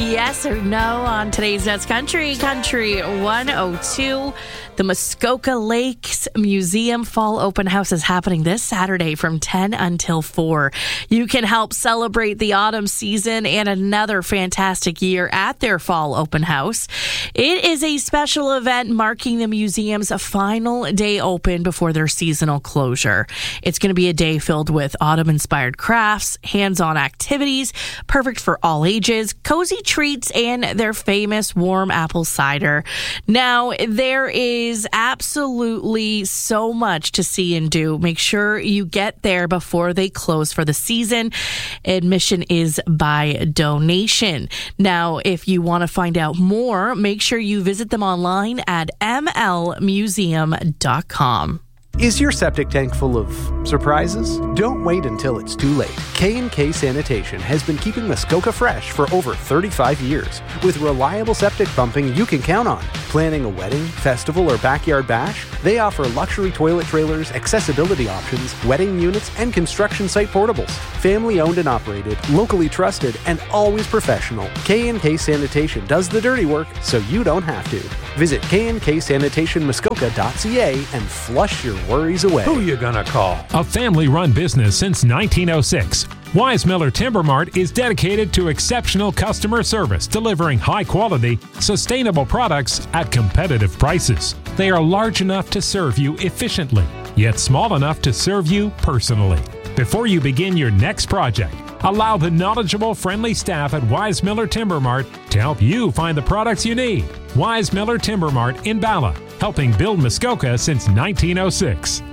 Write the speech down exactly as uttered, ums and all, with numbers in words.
yes or no on today's That's Country, Country one oh two. The Muskoka Lakes Museum Fall Open House is happening this Saturday from ten until four. You can help celebrate the autumn season and another fantastic year at their Fall Open House. It is a special event marking the museum's final day open before their seasonal closure. It's going to be a day filled with autumn-inspired crafts, hands-on activities, perfect for all ages, cozy treats, and their famous warm apple cider. Now, there is absolutely so much to see and do. Make sure you get there before they close for the season. Admission is by donation. Now, if you want to find out more, make sure you visit them online at m l museum dot com. Is your septic tank full of surprises? Don't wait until it's too late. K and K Sanitation has been keeping Muskoka fresh for over thirty-five years. With reliable septic pumping you can count on. Planning a wedding, festival, or backyard bash? They offer luxury toilet trailers, accessibility options, wedding units, and construction site portables. Family owned and operated, locally trusted, and always professional. K and K Sanitation does the dirty work so you don't have to. Visit k and k sanitation muskoka dot c a and flush your worries away. Who you gonna call? A family-run business since nineteen oh six. Weismiller Timber Mart is dedicated to exceptional customer service, delivering high-quality, sustainable products at competitive prices. They are large enough to serve you efficiently, yet small enough to serve you personally. Before you begin your next project, allow the knowledgeable, friendly staff at Weismiller Timber Mart to help you find the products you need. Weismiller Timber Mart in Bala, helping build Muskoka since nineteen oh six.